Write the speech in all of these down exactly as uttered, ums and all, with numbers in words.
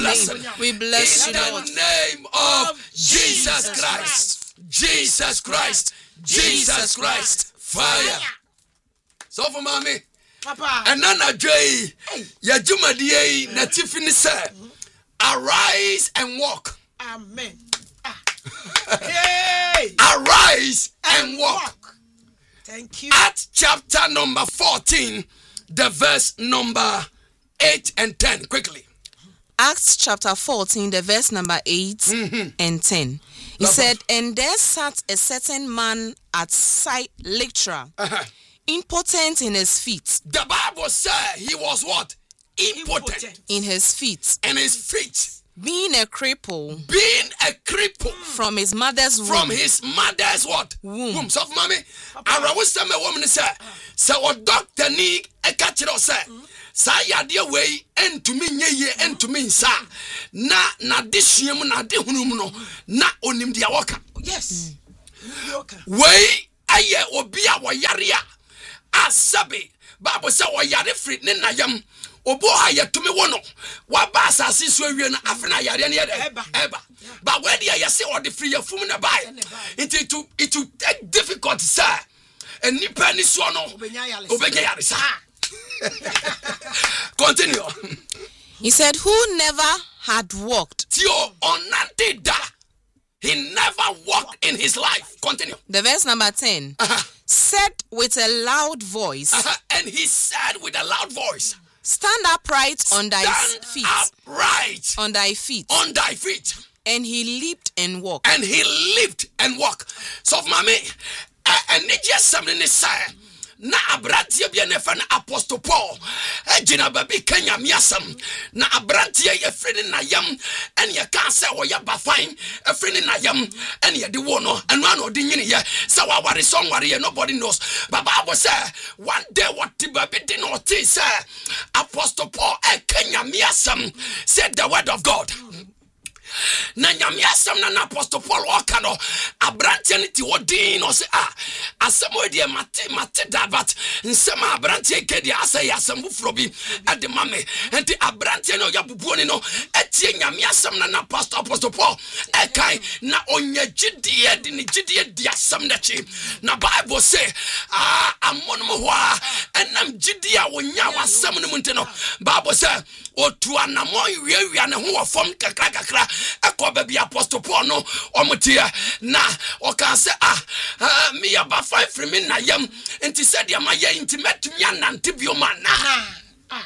blessing. We bless in you, the Lord. name of Jesus Christ. Jesus Christ. Jesus Christ. Fire. So for mommy. Papa. And then I joy. Ya jumadiye na tifini say. Arise and walk. Amen. Hey. Arise and, and walk. walk. Thank you. Acts chapter number fourteen, the verse number eight and ten. Quickly. Acts chapter fourteen, the verse number eight mm-hmm. and ten. He Love said, us. And there sat a certain man at sight Lystra, uh-huh. impotent in his feet. The Bible said he was what? Impotent. impotent. In his feet. In his feet. Being a cripple. Being a cripple. From his mother's womb. From his mother's what? Womb. Womb. So, mommy, I was telling a woman, say, so what doctor need a catch it or say, say, dear way, and to me, ye, and to me, sir. Na, na, this yam, na, de hununo, na, onim dia waka. Yes. Way, aye, obia, wa yaria, asabi, Bible say, wa yare free, nena yam. Obo haya to me wono wa ba asase so awie na afena yare na yede eba but where dey say or the free fum na buy it it it will take difficult sir and nipa ni so no obenya yare sa continue. He said, who never had walked tio onante da, he never walked in his life. Continue. The verse number ten uh-huh. said with a loud voice, uh-huh. and he said with a loud voice, stand upright on thy Stand feet. Upright. On thy feet. On thy feet. And he leaped and walked. And he leaped and walked. So, mommy, and it just something is said. Na abrantie bia ne fa na Apostle Paul agina babi Kenya miasam na abrantie ye frene na yam en ye kan se wo ya ba fine e frene na yam en ye de wo no enu an odi nyine ye se wa ware song ware ye nobody knows but Bible say one day what babi did not say Apostle Paul e Kenya miasam said the word of God. Na nyame asem na Apostle Paul wakano abrantie ne ti wodin no say ah asem we de mate mate da but nsem abrantie kedi asay asem bufro bi ade mame enti abrantie no yabubuo ni no etie nyame asem na Apostle Apostle Paul e kai na onya gidie de ne gidie di asem na chi na Bible say ah amon mo ho a enam gidie a wonya wasem no munte no Bible say otu anamon wiawia ne ho wofom kakra kakra akọ baby Apostle Paul no omotia na o kan say ah me ya ba five free me na yam enti said ya ma ya intimate me anante bioma na ah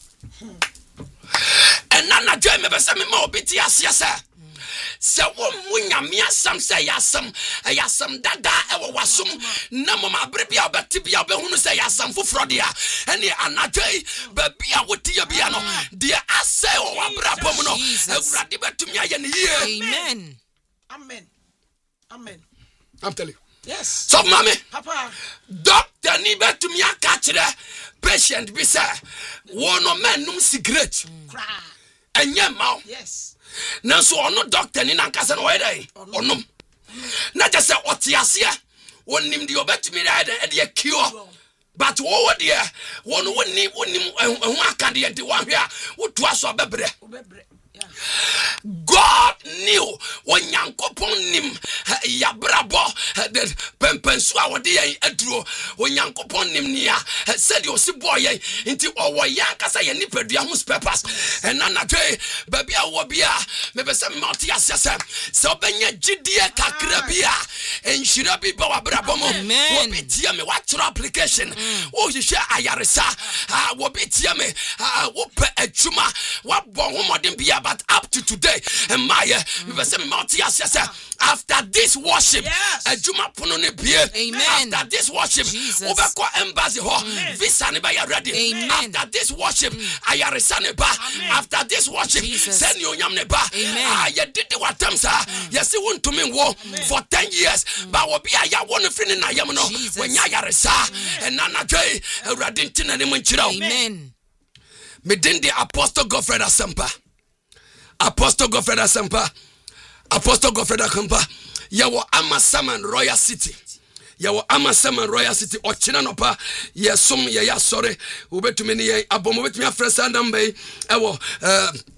and na na joy me be say me ma obiti asiasa se wo munyame asam say yasam yasam dada e wo wasum na mama brebia obeti bia obehunu say yasam foforo dia ene anadwai babia wotia bia no dia asay wo abrabom no awurade betumi aye ne ye. Amen. Amen. Amen. I'm telling you. Yes. So mommy, Papa, doctor ni betumi akachire patient bi say one no man num cigarette enye ma. Yes. Na so ono doctor ni nankasa no wede onum na je se otiase onim de obetumi da de cure but wo wo de wo no woni onim ehu akade de wa hwe a wotu aso bebre. God knew when Yankopon nim yabrabo the pempensu a wode yan aduro when Yankopon nim nia said you see boy inti owo yankasa ye nipadua hu purpose and anadwe baby a wo bia me be say mount asese se obenya gidie kakra bia enhira bi ba wabrabo mo wo betia me what application wo hihwe ayaresa wo betia me wo pe adwuma wo bon ho modern bia but up to today and Maya mm. after this worship adwuma pono ne bie after this worship obekọ embassy ho visa ne ba ya ready after this worship ayaresa ne ba after this worship send you nyam ne ba ah ye did watam sa yes won to me wo for ten years but wo bia ya won free na yam no when ya yaresa and na dwai awurade ntina ne mo nkyira. Amen. Me den the Apostle Godfred Asempa. Apostle Godfred Asempa, Apostle Godfred Asempa, yawo Amasaman Royal City, yawo Amasaman Royal City. Ochina nopa yesom ye ya sorry. Ubetumi ni ye abomo betumi afresa ndambe ewo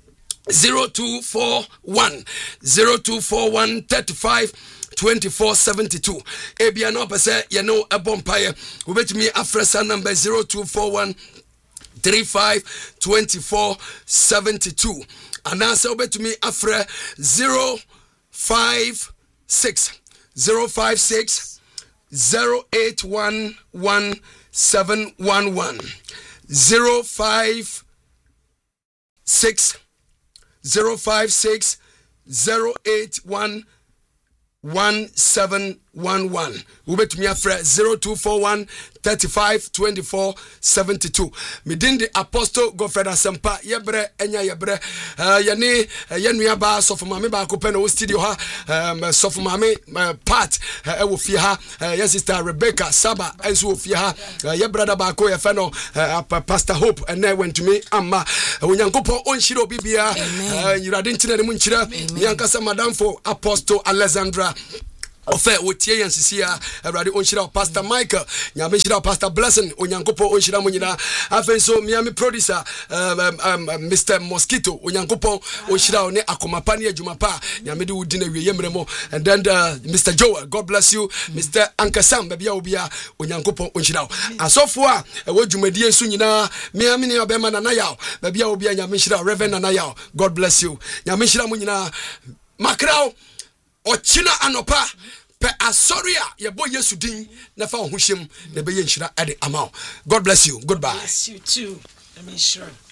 zero two four one zero two four one thirty-five twenty-four seventy-two. Ebia no pese ye no ebompaye. Ubetumi afresa number zero two four one thirty-five twenty-four seventy-two. Anasa ubetumi afre zero five six zero five six zero eight one one seven one one zero five six zero five six zero eight one one seven one one. Ubetumi afre zero two four one thirty-five twenty-four seventy-two. Midin the Apostle Godfred Asempa yebre enya yebre uh, yane uh, yenua ba sofu mame ba ko pe na wo studio ha um, sofu mame uh, part e uh, wo fie ha uh, yes sister Rebecca Saba enso wo fie ha uh, ye brother ba ko ye fe no uh, Pastor Hope and then went to me amma onyankopon onhire obibia uh, yirade ntine ne mu nchira yankasa madam for Apostle Alexandra ofe wotie yansisia awrade onhira Pastor Michael nyame hira Pastor Blessing onyankopo onhira munyina afenso miami producer um, um, um, Mister Mosquito onyankopo onhira ne akomapa ne adwumapa nyame de wudi na wie yemremo and then uh, Mister Joel, God bless you. mm. Mister Ankasam babia obia onyankopo onhira asofo a ewo dwumadie nso nyina miami ne obema na nayaw babia obia nyame hira Reverend Nayaw, God bless you. Nyame hira munyina makrao ochina anopa pe asoria yebo Yesu din na fa ho hwem na be ye nhira ade amao. God bless you. Goodbye. Bless you too. Let me sure.